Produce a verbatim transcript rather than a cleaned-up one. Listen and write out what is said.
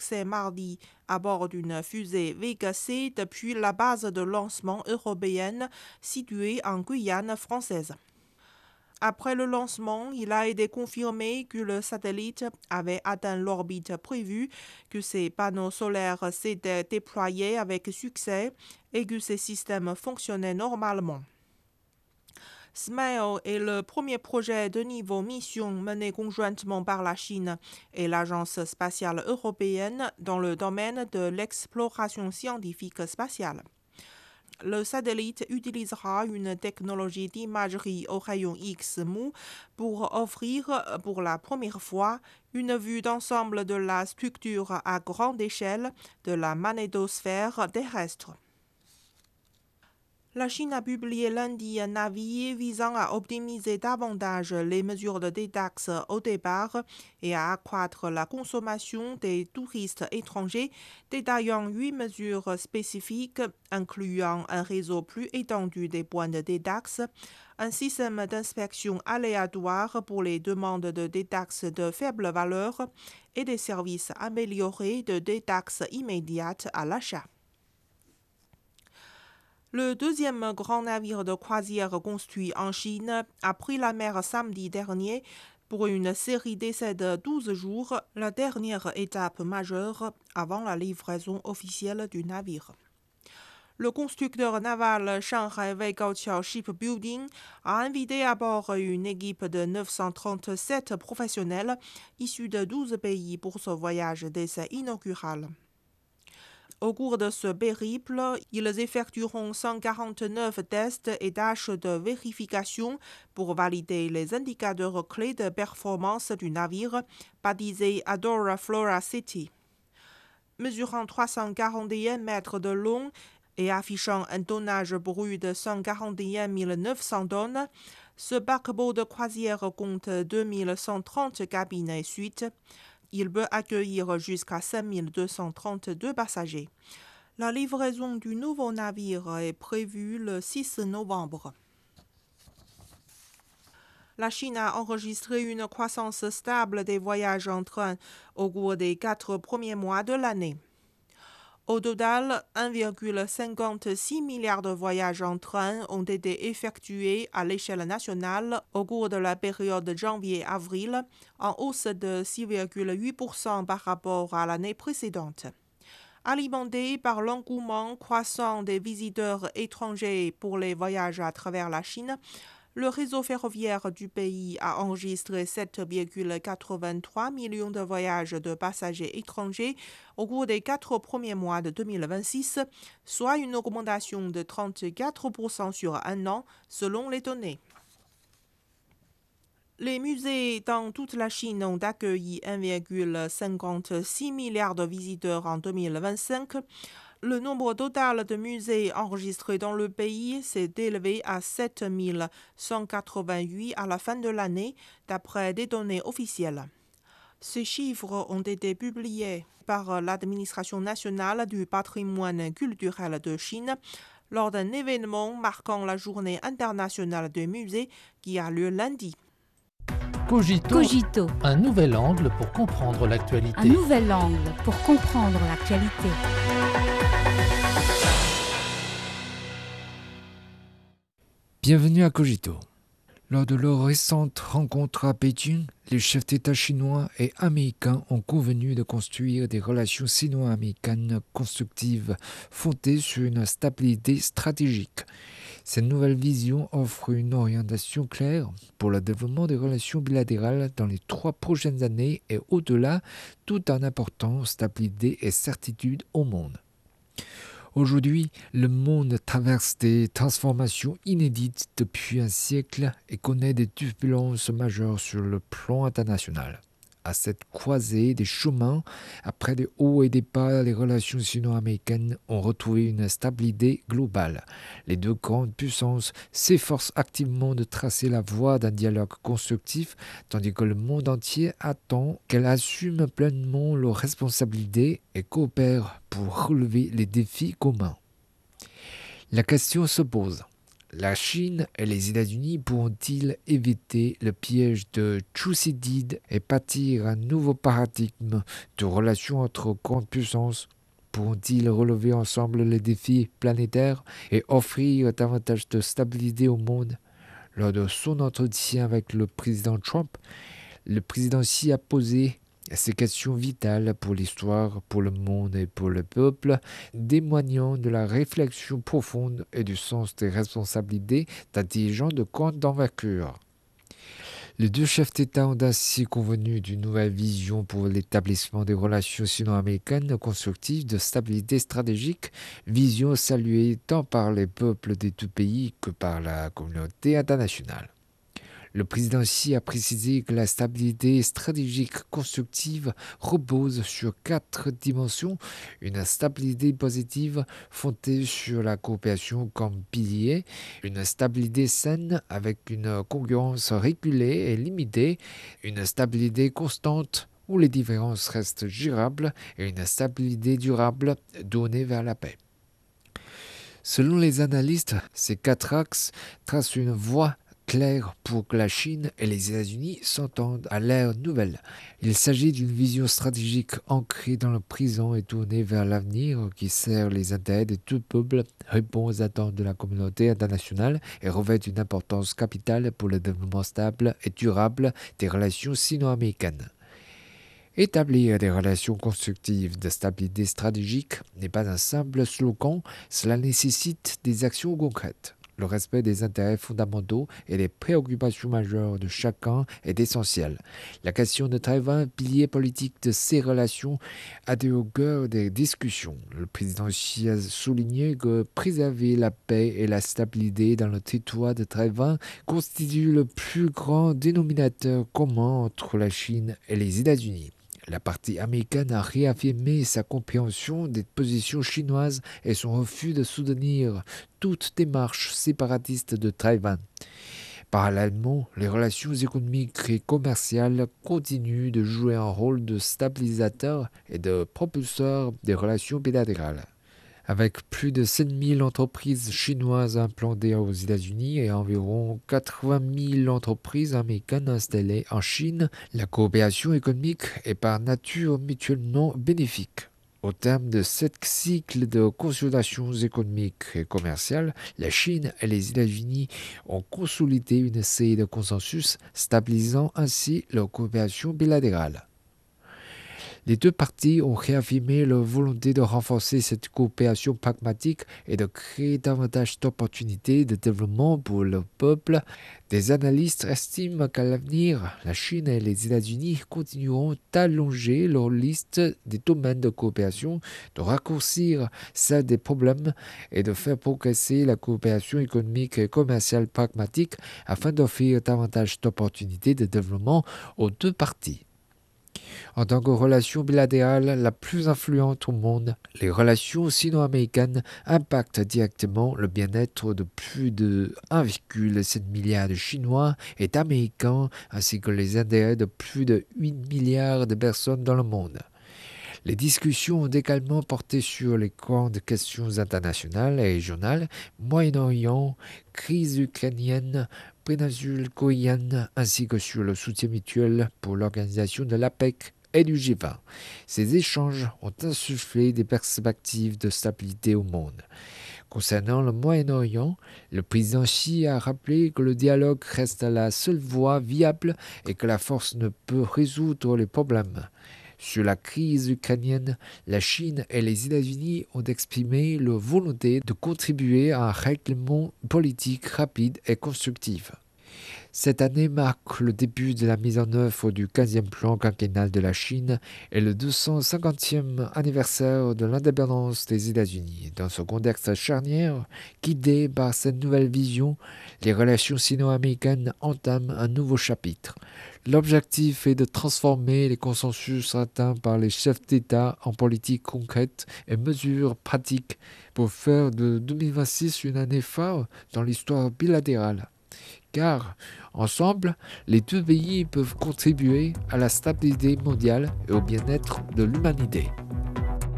succès mardi à bord d'une fusée Vega C depuis la base de lancement européenne située en Guyane française. Après le lancement, il a été confirmé que le satellite avait atteint l'orbite prévue, que ses panneaux solaires s'étaient déployés avec succès et que ses systèmes fonctionnaient normalement. SMILE est le premier projet de niveau mission mené conjointement par la Chine et l'Agence spatiale européenne dans le domaine de l'exploration scientifique spatiale. Le satellite utilisera une technologie d'imagerie au rayon X mou pour offrir pour la première fois une vue d'ensemble de la structure à grande échelle de la magnétosphère terrestre. La Chine a publié lundi un avis visant à optimiser davantage les mesures de détaxe au départ et à accroître la consommation des touristes étrangers, détaillant huit mesures spécifiques incluant un réseau plus étendu des points de détaxe, un système d'inspection aléatoire pour les demandes de détaxe de faible valeur et des services améliorés de détaxe immédiate à l'achat. Le deuxième grand navire de croisière construit en Chine a pris la mer samedi dernier pour une série d'essais de douze jours, la dernière étape majeure avant la livraison officielle du navire. Le constructeur naval Shanghai Weigaoqiao Shipbuilding a invité à bord une équipe de neuf cent trente-sept professionnels issus de douze pays pour ce voyage d'essai inaugural. Au cours de ce périple, ils effectueront cent quarante-neuf tests et tâches de vérification pour valider les indicateurs clés de performance du navire, baptisé Adora Flora City. Mesurant trois cent quarante et un mètres de long et affichant un tonnage brut de cent quarante et un mille neuf cents tonnes, ce paquebot de croisière compte deux mille cent trente cabines et suites. Il peut accueillir jusqu'à cinq mille deux cent trente-deux passagers. La livraison du nouveau navire est prévue le six novembre. La Chine a enregistré une croissance stable des voyages en train au cours des quatre premiers mois de l'année. Au total, un virgule cinquante-six milliard de voyages en train ont été effectués à l'échelle nationale au cours de la période janvier-avril, en hausse de six virgule huit pour cent par rapport à l'année précédente. Alimenté par l'engouement croissant des visiteurs étrangers pour les voyages à travers la Chine, le réseau ferroviaire du pays a enregistré sept virgule quatre-vingt-trois millions de voyages de passagers étrangers au cours des quatre premiers mois de deux mille vingt-six, soit une augmentation de trente-quatre pour cent sur un an, selon les données. Les musées dans toute la Chine ont accueilli un virgule cinquante-six milliard de visiteurs en deux mille vingt-cinq. Le nombre total de musées enregistrés dans le pays s'est élevé à sept mille cent quatre-vingt-huit à la fin de l'année, d'après des données officielles. Ces chiffres ont été publiés par l'Administration nationale du patrimoine culturel de Chine lors d'un événement marquant la Journée internationale des musées qui a lieu lundi. Cogito, Cogito, un nouvel angle pour comprendre l'actualité. un nouvel angle pour comprendre l'actualité. Bienvenue à Cogito. Lors de leur récente rencontre à Pékin, les chefs d'État chinois et américains ont convenu de construire des relations sino-américaines constructives fondées sur une stabilité stratégique. Cette nouvelle vision offre une orientation claire pour le développement des relations bilatérales dans les trois prochaines années et au-delà, tout en apportant stabilité et certitude au monde. Aujourd'hui, le monde traverse des transformations inédites depuis un siècle et connaît des turbulences majeures sur le plan international. À cette croisée des chemins, après des hauts et des bas, les relations sino-américaines ont retrouvé une stabilité globale. Les deux grandes puissances s'efforcent activement de tracer la voie d'un dialogue constructif, tandis que le monde entier attend qu'elles assument pleinement leurs responsabilités et coopèrent pour relever les défis communs. La question se pose. La Chine et les États-Unis pourront-ils éviter le piège de Thucydide et bâtir un nouveau paradigme de relations entre grandes puissances? Pourront-ils relever ensemble les défis planétaires et offrir davantage de stabilité au monde? Lors de son entretien avec le président Trump, le président Xi a posé ces questions vitales pour l'histoire, pour le monde et pour le peuple, témoignant de la réflexion profonde et du sens des responsabilités d'un dirigeant de grande envergure. Les deux chefs d'État ont ainsi convenu d'une nouvelle vision pour l'établissement des relations sino-américaines constructives de stabilité stratégique, vision saluée tant par les peuples des deux pays que par la communauté internationale. Le président Xi a précisé que la stabilité stratégique constructive repose sur quatre dimensions. Une stabilité positive fondée sur la coopération comme pilier, une stabilité saine avec une concurrence régulée et limitée, une stabilité constante où les différences restent gérables et une stabilité durable tournée vers la paix. Selon les analystes, ces quatre axes tracent une voie clair pour que la Chine et les États-Unis s'entendent à l'ère nouvelle. Il s'agit d'une vision stratégique ancrée dans le présent et tournée vers l'avenir qui sert les intérêts des deux peuples, répond aux attentes de la communauté internationale et revêt une importance capitale pour le développement stable et durable des relations sino-américaines. Établir des relations constructives de stabilité stratégique n'est pas un simple slogan, cela nécessite des actions concrètes. Le respect des intérêts fondamentaux et des préoccupations majeures de chacun est essentiel. La question de Taïwan, pilier politique de ces relations, a été au cœur des discussions. Le président Xi a souligné que préserver la paix et la stabilité dans le territoire de Taïwan constitue le plus grand dénominateur commun entre la Chine et les États-Unis. La partie américaine a réaffirmé sa compréhension des positions chinoises et son refus de soutenir toute démarche séparatiste de Taïwan. Parallèlement, les relations économiques et commerciales continuent de jouer un rôle de stabilisateur et de propulseur des relations bilatérales. Avec plus de sept mille entreprises chinoises implantées aux États-Unis et environ quatre-vingt mille entreprises américaines installées en Chine, la coopération économique est par nature mutuellement bénéfique. Au terme de sept cycles de consultations économiques et commerciales, la Chine et les États-Unis ont consolidé une série de consensus, stabilisant ainsi leur coopération bilatérale. Les deux parties ont réaffirmé leur volonté de renforcer cette coopération pragmatique et de créer davantage d'opportunités de développement pour le peuple. Des analystes estiment qu'à l'avenir, la Chine et les États-Unis continueront d'allonger leur liste des domaines de coopération, de raccourcir celle des problèmes et de faire progresser la coopération économique et commerciale pragmatique afin d'offrir davantage d'opportunités de développement aux deux parties. En tant que relation bilatérale la plus influente au monde, les relations sino-américaines impactent directement le bien-être de plus de un virgule sept milliard de Chinois et d'Américains, ainsi que les intérêts de plus de huit milliards de personnes dans le monde. Les discussions ont également porté sur les grandes questions internationales et régionales, Moyen-Orient, crise ukrainienne, péninsule coréenne, ainsi que sur le soutien mutuel pour l'organisation de l'APEC et du G vingt. Ces échanges ont insufflé des perspectives de stabilité au monde. Concernant le Moyen-Orient, le président Xi a rappelé que le dialogue reste la seule voie viable et que la force ne peut résoudre les problèmes. Sur la crise ukrainienne, la Chine et les États-Unis ont exprimé leur volonté de contribuer à un règlement politique rapide et constructif. Cette année marque le début de la mise en œuvre du quinzième plan quinquennal de la Chine et le deux cent cinquantième anniversaire de l'indépendance des États-Unis. Dans ce contexte charnière, guidé par cette nouvelle vision, les relations sino-américaines entament un nouveau chapitre. L'objectif est de transformer les consensus atteints par les chefs d'État en politiques concrètes et mesures pratiques pour faire de deux mille vingt-six une année phare dans l'histoire bilatérale. Car, ensemble, les deux pays peuvent contribuer à la stabilité mondiale et au bien-être de l'humanité.